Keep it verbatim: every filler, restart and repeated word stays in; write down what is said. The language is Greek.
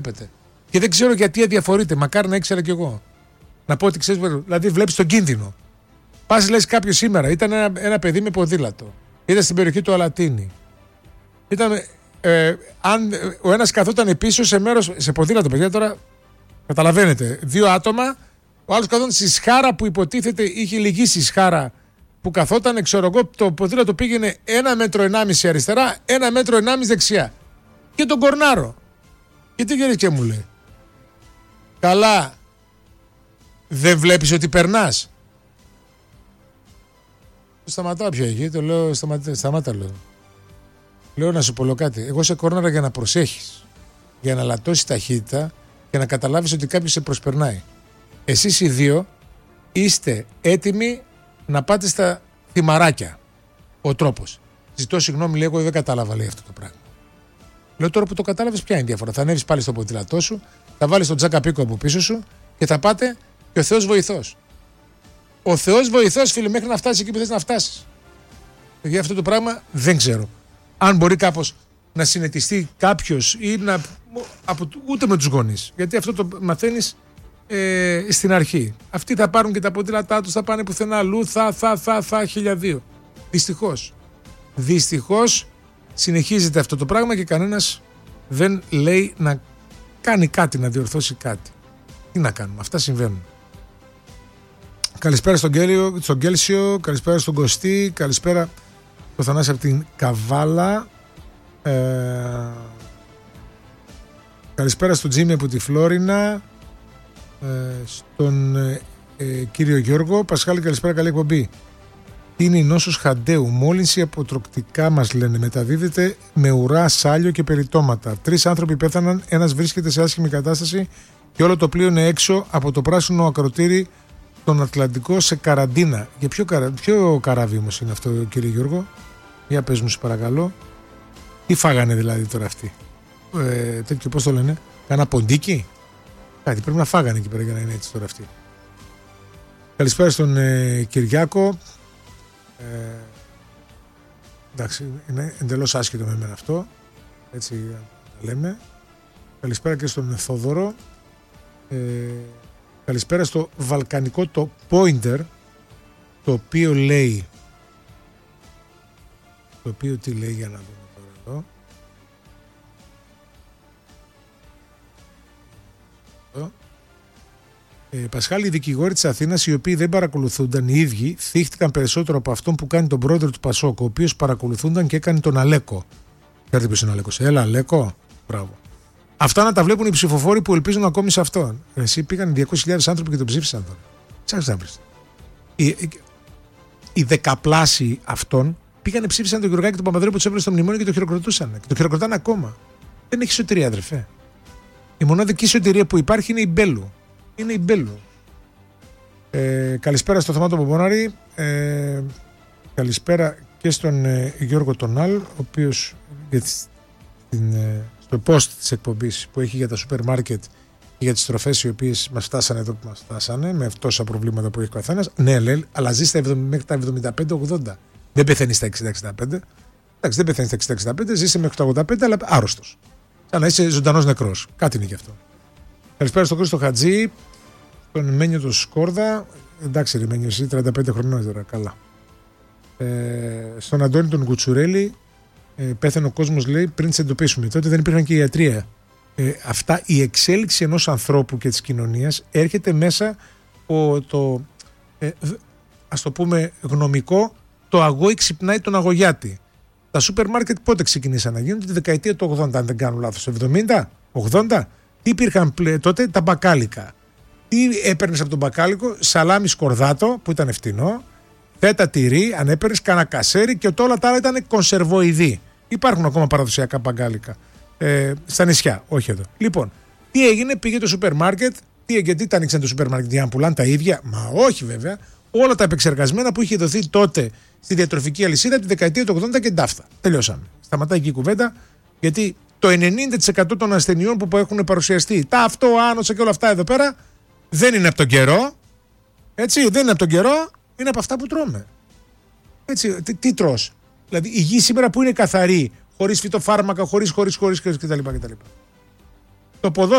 Και δεν ξέρω γιατί αδιαφορείτε. Μακάρι να ήξερα κι εγώ. Να πω ότι ξέρει, δηλαδή βλέπει τον κίνδυνο. Πα λε κάποιο σήμερα, ήταν ένα, ένα παιδί με ποδήλατο. Ήταν στην περιοχή του Αλατίνη. Ήταν, ε, αν ο ένας καθόταν πίσω σε μέρος, σε ποδήλατο, παιδιά, τώρα καταλαβαίνετε, δύο άτομα, ο άλλος καθόταν στη σχάρα που υποτίθεται είχε λυγίσει η σχάρα που καθόταν, ξέρω εγώ, το ποδήλατο πήγαινε ένα μέτρο ενάμιση αριστερά, ένα μέτρο ενάμιση δεξιά. Και τον κορνάρω. Και τι γέρες και μου λέει. Καλά, δεν βλέπεις ότι περνάς? Σταματάω πια εκεί, το λέω, σταματά, σταμάτα λέω. Λέω να σου πω κάτι. Εγώ σε κόρναρα για να προσέχεις, για να λατώσεις ταχύτητα και να καταλάβεις ότι κάποιος σε προσπερνάει. Εσείς οι δύο είστε έτοιμοι να πάτε στα θυμαράκια. Ο τρόπος. Ζητώ συγγνώμη, λέει, εγώ δεν κατάλαβα, λέει, αυτό το πράγμα. Λέω τώρα που το κατάλαβες, ποια είναι η διαφορά? Θα ανέβεις πάλι στο ποδήλατό σου, θα βάλεις τον τζάκα πίκο από πίσω σου και θα πάτε και ο Θεός βοηθός. Ο Θεός βοηθός, φίλε, μέχρι να φτάσεις εκεί που θες να φτάσεις. Για αυτό το πράγμα δεν ξέρω. Αν μπορεί κάπως να συνετιστεί κάποιος ή να. Από, ούτε με τους γονείς. Γιατί αυτό το μαθαίνεις ε, στην αρχή. Αυτοί θα πάρουν και τα ποδήλατά τους, θα πάνε πουθενά αλλού, θα, θα, θα, θα, χίλια δύο. Δυστυχώς. Δυστυχώς συνεχίζεται αυτό το πράγμα και κανένας δεν λέει να κάνει κάτι, να διορθώσει κάτι. Τι να κάνουμε, αυτά συμβαίνουν. Καλησπέρα στον, Κέλιο, στον Κέλσιο, καλησπέρα στον Κωστή, καλησπέρα στο Θανάση από την Καβάλα, ε, καλησπέρα στον Τζίμι από τη Φλόρινα, ε, στον ε, ε, κύριο Γιώργο. Πασχάλη, καλησπέρα, καλή εκπομπή. Είναι η νόσος Χαντέου, μόλυνση από τροκτικά μας λένε, μεταδίδεται με ουρά, σάλιο και περιτώματα. Τρεις άνθρωποι πέθαναν, ένας βρίσκεται σε άσχημη κατάσταση και όλο το πλοίο είναι έξω από το πράσινο ακροτήρι τον Ατλαντικό σε καραντίνα. Για ποιο, καρα... ποιο καράβι όμως είναι αυτό, κύριε Γιώργο? Για πες μου, σε παρακαλώ. Τι φάγανε δηλαδή τώρα αυτοί? Ε, τέτοιο, πώς το λένε, κάνα ποντίκι? Κάτι πρέπει να φάγανε εκεί πέρα για να είναι έτσι τώρα αυτοί. Καλησπέρα στον ε, Κυριάκο. Ε, εντάξει, είναι εντελώς άσχετο με εμένα αυτό. Έτσι λέμε. Καλησπέρα και στον Θόδωρο. Ε, καλησπέρα στο βαλκανικό το Pointer, το οποίο λέει, το οποίο τι λέει, για να δούμε τώρα εδώ. εδώ. Ε, Πασχάλη, οι δικηγόροι της Αθήνας, οι οποίοι δεν παρακολουθούνταν οι ίδιοι, θύχτηκαν περισσότερο από αυτόν που κάνει τον πρόεδρο του Πασόκ, ο οποίος παρακολουθούνταν και έκανε τον Αλέκο. Ξέρετε ποιος είναι ο Αλέκος? Έλα, Αλέκο. Μπράβο. Αυτά να τα βλέπουν οι ψηφοφόροι που ελπίζουν ακόμη σε αυτόν. Εσύ πήγαν διακόσιες χιλιάδες άνθρωποι και τον ψήφισαν τώρα. Ψάχνεις να βρεις. Οι, οι, οι δεκαπλάσιοι αυτών πήγανε, ψήφισαν τον Γιωργάκη τον Παπανδρέου που του έβρε στο μνημόνιο και το χειροκροτούσαν. Και το χειροκροτάνε ακόμα. Δεν έχει σωτηρία, αδερφέ. Η μοναδική σωτηρία που υπάρχει είναι η Μπέλου. Είναι η Μπέλου. Ε, καλησπέρα στο Θωμάτο Μπομπονάρη. Ε, καλησπέρα και στον ε, Γιώργο Τονάλ, ο οποίος για την, ε, στο post της εκπομπής που έχει για τα σούπερ μάρκετ και για τις τροφές οι οποίες μας φτάσανε εδώ που μας φτάσανε, με τόσα προβλήματα που έχει ο καθένας. Ναι, λέει, αλλά ζει μέχρι τα εβδομήντα πέντε ογδόντα. Δεν πεθαίνει στα εξήντα εξήντα πέντε. Εντάξει, δεν πεθαίνει στα εξήντα εξήντα πέντε, ζήσει μέχρι τα ογδόντα πέντε, αλλά άρρωστος. Σαν να είσαι ζωντανός νεκρός. Κάτι είναι γι' αυτό. Καλησπέρα στον Χρήστο Χατζή, τον Μένιο του Σκόρδα. Εντάξει, ρε Μένιο, εσύ τριάντα πέντε χρονών τώρα, καλά. Ε, στον Αντώνη τον Κουτσουρέλη, ε, πέθανε ο κόσμος, λέει, πριν τις εντοπίσουμε. Τότε δεν υπήρχαν και ιατρία. Ε, αυτά, η εξέλιξη ενός ανθρώπου και της κοινωνίας έρχεται μέσα από το, ε, ας το πούμε γνωμικό, το αγόη ξυπνάει τον αγωγιάτη. Τα σούπερ μάρκετ πότε ξεκινήσαν να γίνονται? Τη δεκαετία του ογδόντα, αν δεν κάνω λάθος. εβδομήντα, ογδόντα. Τι υπήρχαν πλέ, τότε? Τα μπακάλικα. Τι έπαιρνες από τον μπακάλικο? Σαλάμι σκορδάτο που ήταν φτηνό, φέτα τυρί, αν έπαιρνες, κανένα κασέρι, και όλα τα άλλα ήταν κονσερβοειδή. Υπάρχουν ακόμα παραδοσιακά μπακάλικα ε, στα νησιά, όχι εδώ. Λοιπόν, τι έγινε? Πήγε το σούπερ μάρκετ. Τι, γιατί τα ανοίξαν το σούπερ μάρκετ? Για να πουλάνε τα ίδια? Μα όχι, βέβαια. Όλα τα επεξεργασμένα που είχε δοθεί τότε στη διατροφική αλυσίδα από τη δεκαετία του ογδόντα και ντάφτα. Τελειώσαμε. Σταματάει εκεί η κουβέντα, γιατί το ενενήντα τοις εκατό των ασθενειών που έχουν παρουσιαστεί, τα αυτό, άνοσα και όλα αυτά εδώ πέρα, δεν είναι από τον καιρό. Έτσι, δεν είναι από τον καιρό, είναι από αυτά που τρώμε. Έτσι, τι, τι τρως? Δηλαδή, η γη σήμερα που είναι καθαρή, χωρίς φυτοφάρμακα, χωρίς, χωρίς, χωρίς κτλ. κτλ. Το ποδόσφαιρο